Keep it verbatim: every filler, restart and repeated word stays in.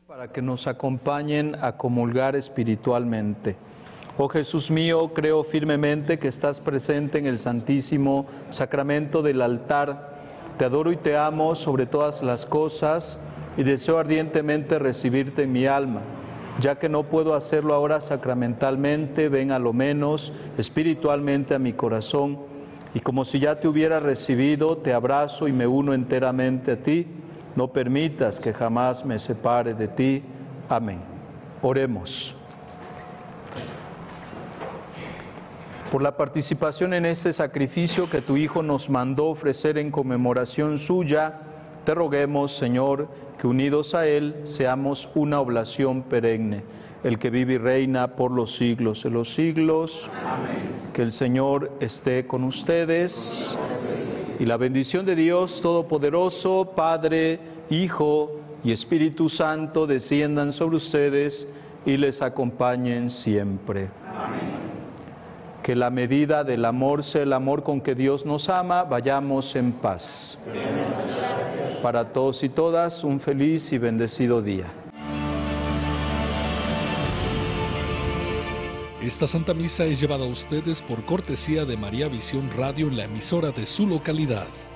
para que nos acompañen a comulgar espiritualmente. Oh Jesús mío, creo firmemente que estás presente en el Santísimo Sacramento del altar. Te adoro y te amo sobre todas las cosas y deseo ardientemente recibirte en mi alma. Ya que no puedo hacerlo ahora sacramentalmente, ven a lo menos espiritualmente a mi corazón, y como si ya te hubiera recibido, te abrazo y me uno enteramente a ti. No permitas que jamás me separe de ti. Amén. Oremos. Por la participación en este sacrificio que tu Hijo nos mandó ofrecer en conmemoración suya, te roguemos, Señor, que unidos a Él seamos una oblación perenne, el que vive y reina por los siglos de los siglos. Amén. Que el Señor esté con ustedes. Y la bendición de Dios Todopoderoso, Padre, Hijo y Espíritu Santo, desciendan sobre ustedes y les acompañen siempre. Amén. Que la medida del amor sea el amor con que Dios nos ama. Vayamos en paz. Para todos y todas, un feliz y bendecido día. Esta Santa Misa es llevada a ustedes por cortesía de María Visión Radio, la emisora de su localidad.